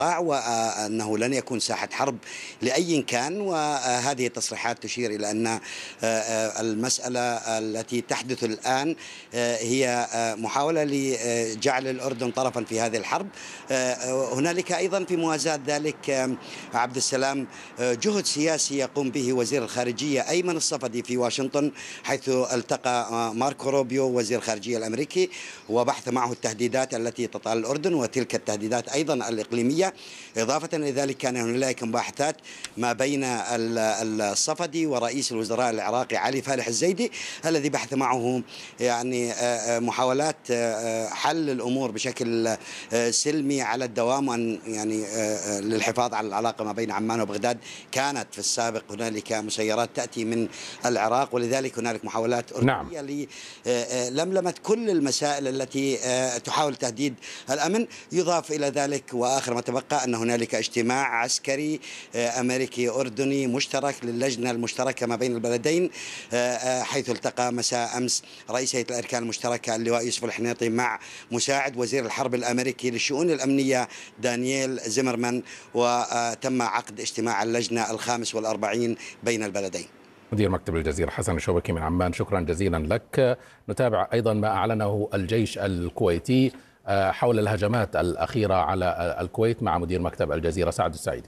وأنه لن يكون ساحة حرب لأي كان. وهذه التصريحات تشير إلى أن المسألة التي تحدث الآن هي محاولة لجعل الأردن طرفا في هذه الحرب. هنالك أيضا في موازاة ذلك عبد السلام جهد سياسي يقوم به وزير الخارجية أيمن الصفدي في واشنطن، حيث التقى ماركو روبيو وزير الخارجية الأمريكي وبحث معه التهديدات التي تطال الأردن وتلك التهديدات أيضا الإقليمية. إضافة إلى ذلك كان هنالك مباحثات ما بين الصفدي ورئيس الوزراء العراقي علي فالح الزيدي الذي بحث معه يعني محاولات حل الأمور بشكل سلمي على الدوام، وأن يعني للحفاظ على العلاقة ما بين عمان وبغداد. كانت في السابق هنالك مسيرات تأتي من العراق، ولذلك هنالك محاولات أردنية للملمة كل المسائل التي تحاول تهديد الأمن. يضاف إلى ذلك وآخر ما تبقى أن هنالك اجتماع عسكري أمريكي أردني مشترك للجنة المشتركة ما بين البلدين، حيث التقى مساء أمس رئيس هيئة الأركان المشتركة اللواء يوسف الحنيطي مع مساعد وزير الحرب الأمريكي للشؤون الأمنية دانييل زيمرمان، وتم عقد اجتماع اللجنة 45 بين البلدين. مدير مكتب الجزيرة حسن الشوبكي من عمان، شكرا جزيلا لك. نتابع أيضا ما أعلنه الجيش الكويتي حول الهجمات الأخيرة على الكويت مع مدير مكتب الجزيرة سعد السعيدي.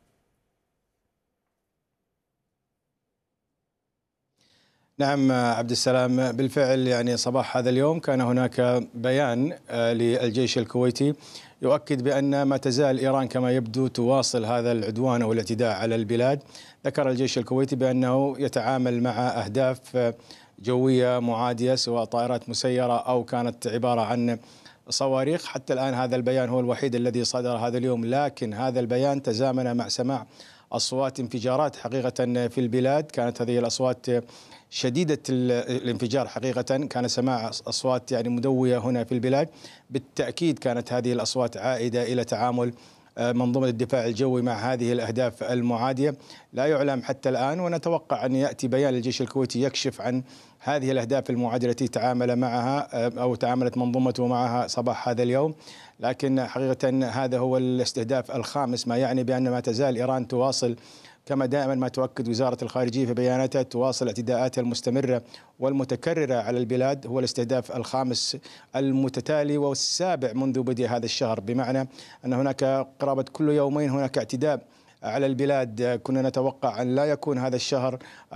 نعم عبد السلام، بالفعل يعني صباح هذا اليوم كان هناك بيان للجيش الكويتي يؤكد بأن ما تزال إيران كما يبدو تواصل هذا العدوان أو الاعتداء على البلاد. ذكر الجيش الكويتي بأنه يتعامل مع أهداف جوية معادية سواء طائرات مسيرة أو كانت عبارة عن صواريخ. حتى الآن هذا البيان هو الوحيد الذي صدر هذا اليوم، لكن هذا البيان تزامن مع سماع أصوات انفجارات حقيقة في البلاد. كانت هذه الأصوات شديدة الانفجار حقيقة، كان سماع أصوات يعني مدوية هنا في البلاد. بالتأكيد كانت هذه الأصوات عائدة إلى تعامل منظومة الدفاع الجوي مع هذه الأهداف المعادية. لا يعلم حتى الآن، ونتوقع أن يأتي بيان للجيش الكويتي يكشف عن هذه الأهداف المعادية التي تعامل معها أو تعاملت منظومته معها صباح هذا اليوم. لكن حقيقة هذا هو الاستهداف الخامس، ما يعني بأن ما تزال إيران تواصل كما دائما ما تؤكد وزارة الخارجية في بياناتها، تواصل اعتداءاتها المستمرة والمتكررة على البلاد. هو الاستهداف الخامس المتتالي والسابع منذ بدء هذا الشهر، بمعنى أن هناك قرابة كل يومين هناك اعتداء على البلاد. كنا نتوقع أن لا يكون هذا الشهر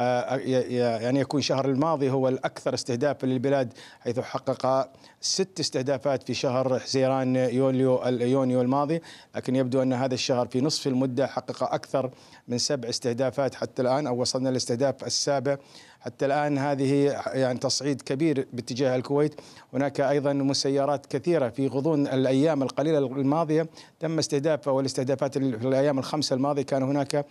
يعني يكون الشهر الماضي هو الأكثر استهدافا للبلاد، حيث حقق 6 استهدافات في شهر حزيران يونيو الماضي. لكن يبدو أن هذا الشهر في نصف المدة حقق أكثر من 7 استهدافات حتى الآن، أو وصلنا للاستهداف السابع حتى الآن. هذه يعني تصعيد كبير باتجاه الكويت. هناك أيضا مسيرات كثيرة في غضون الأيام القليلة الماضية تم استهدافها، والاستهدافات في الأيام ال5 الماضية كان هناك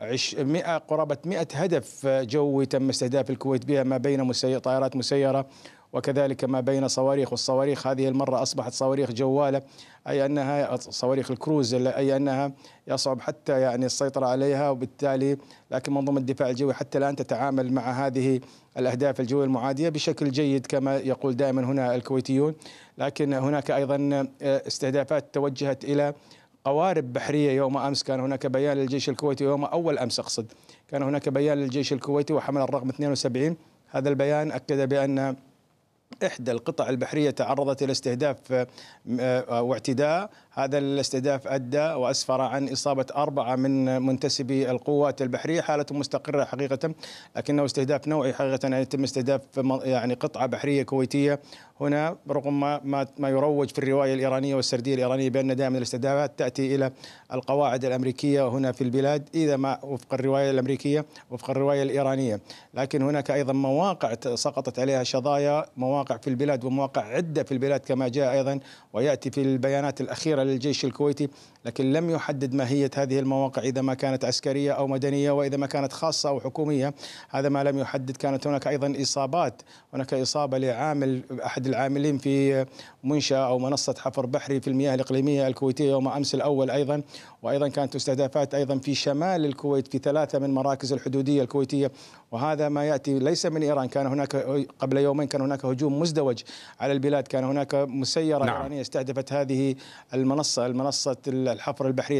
قرابة 100 هدف جوي تم استهداف الكويت بها، ما بين طائرات مسيرة وكذلك ما بين صواريخ. والصواريخ هذه المرة أصبحت صواريخ جوالة، أي أنها صواريخ الكروز، أي أنها يصعب حتى يعني السيطرة عليها. وبالتالي لكن منظومة الدفاع الجوي حتى الآن تتعامل مع هذه الأهداف الجوية المعادية بشكل جيد كما يقول دائما هنا الكويتيون. لكن هناك أيضا استهدافات توجهت إلى قوارب بحرية. يوم أمس كان هناك بيان للجيش الكويتي، يوم أول أمس أقصد، كان هناك بيان للجيش الكويتي وحمل الرقم 72. هذا البيان أكد بأن إحدى القطع البحرية تعرضت إلى استهداف واعتداء. هذا الاستهداف أدى وأسفر عن إصابة 4 من منتسبي القوات البحرية، حالة مستقرة حقيقة، لكنه استهداف نوعي حقيقة. يعني يتم استهداف يعني قطعة بحرية كويتية هنا، رغم ما يروج في الرواية الإيرانية والسردية الإيرانية بأن دائما الاستهدافات تأتي إلى القواعد الأمريكية هنا في البلاد، إذا ما وفق الرواية الأمريكية وفق الرواية الإيرانية. لكن هناك أيضا مواقع سقطت عليها شظايا، مواقع في البلاد ومواقع عدة في البلاد كما جاء أيضا ويأتي في البيانات الأخيرة للجيش الكويتي. لكن لم يحدد ماهية هذه المواقع، إذا ما كانت عسكرية أو مدنية، وإذا ما كانت خاصة أو حكومية، هذا ما لم يحدد. كانت هناك أيضا إصابات، هناك إصابة لعامل أحد العاملين في منشأة أو منصة حفر بحري في المياه الإقليمية الكويتية يوم أمس الأول أيضا. وأيضا كانت استهدافات أيضا في شمال الكويت في 3 من مراكز الحدودية الكويتية، وهذا ما يأتي ليس من إيران. كان هناك قبل يومين كان هناك هجوم مزدوج على البلاد، كان هناك مسيرة إيرانية استهدفت هذه المنصة الحفر البحرية